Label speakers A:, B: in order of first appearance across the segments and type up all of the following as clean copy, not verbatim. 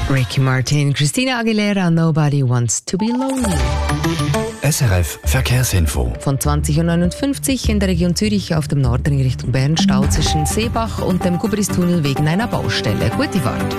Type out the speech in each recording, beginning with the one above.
A: Ricky Martin, Christina Aguilera, Nobody Wants to Be Lonely.
B: SRF Verkehrsinfo.
A: Von 20:59 Uhr in der Region Zürich auf dem Norden in Richtung Bern Stau zwischen Seebach und dem Gubristunnel wegen einer Baustelle. Gute Fahrt.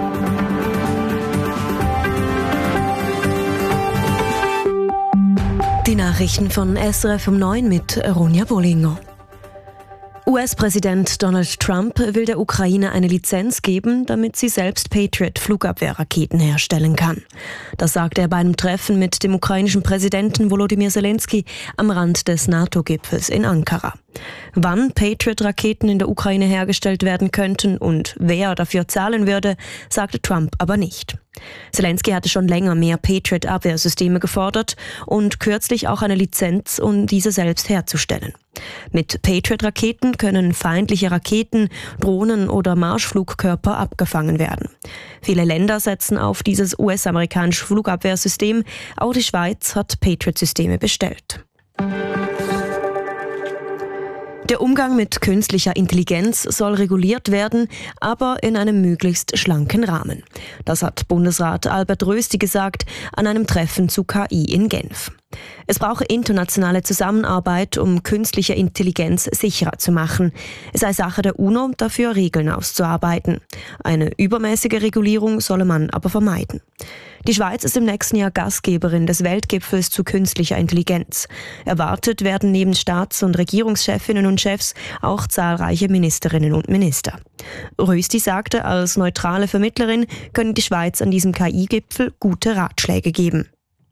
C: Die Nachrichten von SRF um 9 mit Ronja Bollinger. US-Präsident Donald Trump will der Ukraine eine Lizenz geben, damit sie selbst Patriot-Flugabwehrraketen herstellen kann. Das sagte er bei einem Treffen mit dem ukrainischen Präsidenten Volodymyr Zelensky am Rand des NATO-Gipfels in Ankara. Wann Patriot-Raketen in der Ukraine hergestellt werden könnten und wer dafür zahlen würde, sagte Trump aber nicht. Zelensky hatte schon länger mehr Patriot-Abwehrsysteme gefordert und kürzlich auch eine Lizenz, um diese selbst herzustellen. Mit Patriot-Raketen können feindliche Raketen, Drohnen oder Marschflugkörper abgefangen werden. Viele Länder setzen auf dieses US-amerikanische Flugabwehrsystem. Auch die Schweiz hat Patriot-Systeme bestellt. Der Umgang mit künstlicher Intelligenz soll reguliert werden, aber in einem möglichst schlanken Rahmen. Das hat Bundesrat Albert Rösti gesagt an einem Treffen zu KI in Genf. Es brauche internationale Zusammenarbeit, um künstliche Intelligenz sicherer zu machen. Es sei Sache der UNO, dafür Regeln auszuarbeiten. Eine übermäßige Regulierung solle man aber vermeiden. Die Schweiz ist im nächsten Jahr Gastgeberin des Weltgipfels zu künstlicher Intelligenz. Erwartet werden neben Staats- und Regierungschefinnen und Chefs auch zahlreiche Ministerinnen und Minister. Rösti sagte, als neutrale Vermittlerin könne die Schweiz an diesem KI-Gipfel gute Ratschläge geben.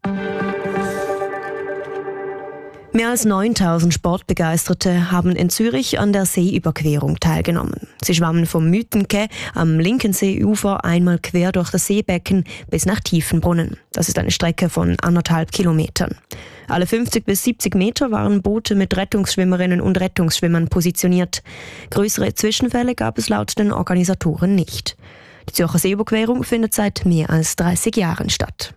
C: Mehr als 9.000 Sportbegeisterte haben in Zürich an der Seeüberquerung teilgenommen. Sie schwammen vom Mythenke am linken Seeufer einmal quer durch das Seebecken bis nach Tiefenbrunnen. Das ist eine Strecke von 1,5 Kilometern. Alle 50 bis 70 Meter waren Boote mit Rettungsschwimmerinnen und Rettungsschwimmern positioniert. Größere Zwischenfälle gab es laut den Organisatoren nicht. Die Zürcher Seeüberquerung findet seit mehr als 30 Jahren statt.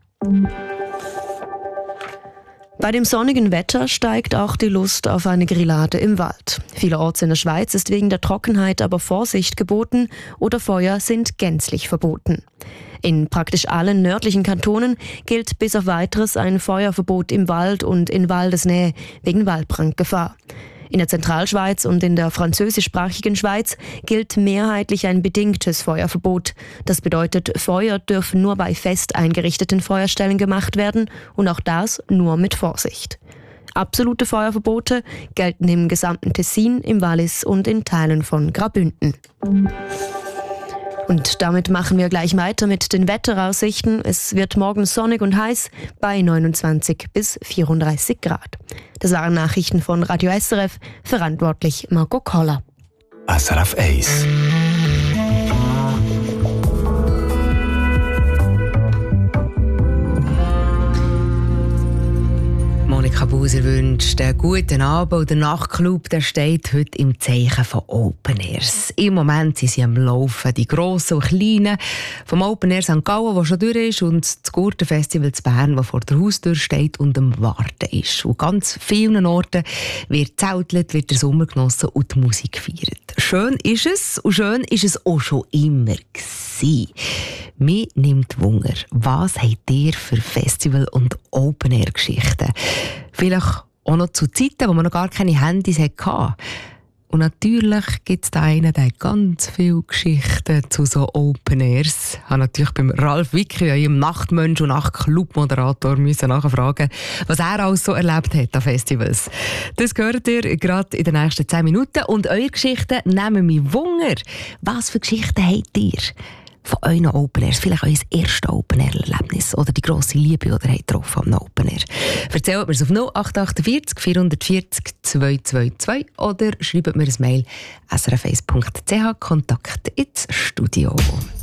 C: Bei dem sonnigen Wetter steigt auch die Lust auf eine Grillade im Wald. Vielerorts in der Schweiz ist wegen der Trockenheit aber Vorsicht geboten oder Feuer sind gänzlich verboten. In praktisch allen nördlichen Kantonen gilt bis auf Weiteres ein Feuerverbot im Wald und in Waldesnähe wegen Waldbrandgefahr. In der Zentralschweiz und in der französischsprachigen Schweiz gilt mehrheitlich ein bedingtes Feuerverbot. Das bedeutet, Feuer dürfen nur bei fest eingerichteten Feuerstellen gemacht werden und auch das nur mit Vorsicht. Absolute Feuerverbote gelten im gesamten Tessin, im Wallis und in Teilen von Graubünden. Und damit machen wir gleich weiter mit den Wetteraussichten. Es wird morgen sonnig und heiß bei 29 bis 34 Grad. Das waren Nachrichten von Radio SRF, verantwortlich Marco Koller.
B: SRF 1.
A: Monika Buser wünscht einen guten Abend. Und der Nachtclub der steht heute im Zeichen von Open Airs. Im Moment sind sie am Laufen, die grossen und kleinen. Vom Open Air St. Gallen, der schon durch ist, und das Gurtenfestival zu Bern, das vor der Haustür steht und am Warten ist. Und ganz vielen Orten wird zeltelt, wird der Sommer genossen und die Musik gefeiert. Schön ist es und schön ist es auch schon immer gewesen. Mich nimmt Wunder, was habt ihr für Festival- und Open-Air-Geschichten? Vielleicht auch noch zu Zeiten, wo man noch gar keine Handys hatte. Und natürlich gibt es da einen, der hat ganz viele Geschichten zu so Open Airs. Ich habe natürlich beim Ralf Wicki, einem Nachtmensch und Nachtclub-Moderator, nachfragen, was er alles so erlebt hat an Festivals. Das hört ihr gerade in den nächsten 10 Minuten. Und eure Geschichten nehmen mich Wunder. Was für Geschichten habt ihr von euren Open Airs? Vielleicht euer erstes Open Air-Erlebnis oder die grosse Liebe, die ihr habt getroffen am Open Air. Erzählt mir es auf 0848 440 222 oder schreibt mir ein Mail srf1.ch Kontakt ins Studio.